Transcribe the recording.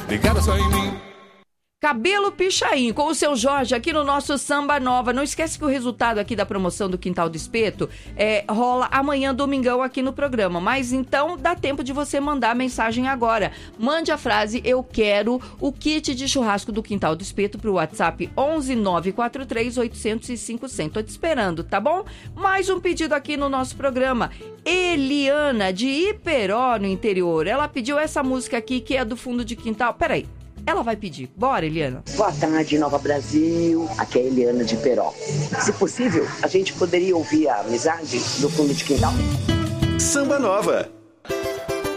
ligada só em mim. Cabelo Pichain, com o seu Jorge aqui no nosso Samba Nova. Não esquece que o resultado aqui da promoção do Quintal do Espeto rola amanhã, domingão, aqui no programa. Mas então dá tempo de você mandar a mensagem agora. Mande a frase "Eu quero o kit de churrasco do Quintal do Espeto" pro WhatsApp 11 943 805 100. Tô te esperando, tá bom? Mais um pedido aqui no nosso programa. Eliana, de Iperó, no interior. Ela pediu essa música aqui, que é do fundo de quintal. Peraí. Ela vai pedir. Bora, Eliana. Boa tarde, Nova Brasil. Aqui é a Eliana de Peró. Se possível, a gente poderia ouvir a Amizade do fundo de quintal? Samba Nova.